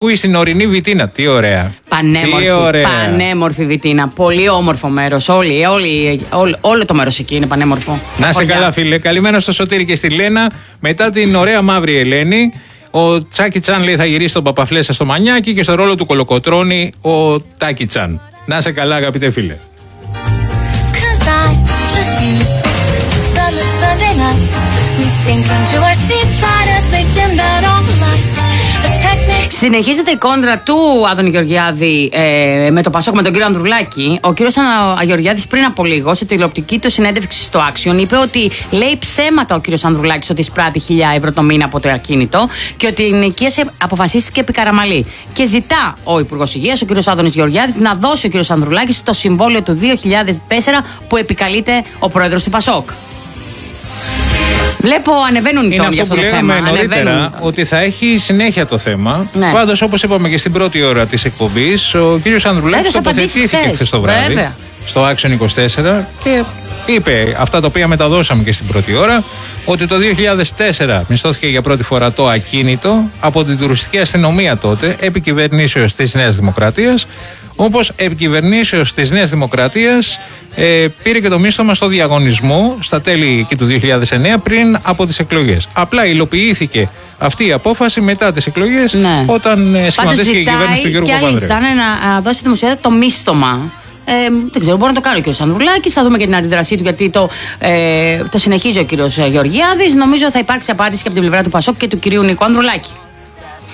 Πού στην ορεινή Βιτίνα, τι ωραία. Πανέμορφη Βιτίνα. Πολύ όμορφο μέρος. Όλο το μέρος εκεί είναι πανέμορφο. Να σε καλά, φίλε. Καλημέρα στο Σωτήρη και στη Λένα. Μετά την ωραία μαύρη Ελένη, ο Τσάκι Τσάν λέει θα γυρίσει τον Παπαφλέσσα στο Μανιάκι και στο ρόλο του Κολοκοτρώνη ο Τάκι Τσάν. Να σε καλά, αγαπητέ φίλε. Συνεχίζεται η κόντρα του Άδωνη Γεωργιάδη με το Πασόκ, με τον κύριο Ανδρουλάκη. Ο κύριος Γεωργιάδης πριν από λίγο, σε τηλεοπτική του συνέντευξη στο Action, είπε ότι λέει ψέματα ο κύριος Ανδρουλάκης ότι εισπράττει 1.000 ευρώ το μήνα από το ακίνητο και ότι η νοικίαση αποφασίστηκε επί Καραμαλή. Και ζητά ο Υπουργός Υγείας, ο κύριος Άδωνης Γεωργιάδης, να δώσει ο κύριος Ανδρουλάκης το συμβόλαιο του 2004 που επικαλείται ο πρόεδρος του Πασόκ. Βλέπω ανεβαίνουν οι τόνοι για αυτό το θέμα. Νωρίτερα ότι θα έχει συνέχεια το θέμα. Ναι. Πάντως, όπως είπαμε και στην πρώτη ώρα της εκπομπής, ο κύριος Ανδρουλάκης τοποθετήθηκε χθες το βράδυ στο Action 24 και είπε αυτά τα οποία μεταδώσαμε και στην πρώτη ώρα, ότι το 2004 μισθώθηκε για πρώτη φορά το ακίνητο από την τουριστική αστυνομία τότε, επί κυβερνήσεως της Νέας Δημοκρατίας. Όπως επί κυβερνήσεως της Νέας Δημοκρατίας πήρε και το μίσθωμα στο διαγωνισμό στα τέλη και του 2009 πριν από τις εκλογές. Απλά υλοποιήθηκε αυτή η απόφαση μετά τις εκλογές, όταν σχηματίστηκε η κυβέρνηση του Γιώργου Παπανδρέου. Και άλλοι ζητάνε να δώσει δημοσιότητα το μίσθωμα. Δεν ξέρω, μπορεί να το κάνει ο κ. Ανδρουλάκης. Θα δούμε και την αντίδρασή του, γιατί το συνεχίζει ο κ. Γεωργιάδης. Νομίζω θα υπάρξει απάντηση και από την πλευρά του Πασόκ και του κ. Νίκου Ανδρουλάκη.